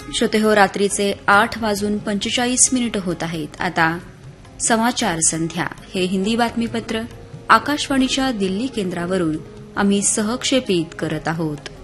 श्रोतेहो, रात्रीचे 8:45 होत आहेत. आता समाचार संध्या हे हिंदी बातमीपत्र आकाशवाणीच्या दिल्ली केंद्रावरून आम्ही सहक्षेपित करत आहोत.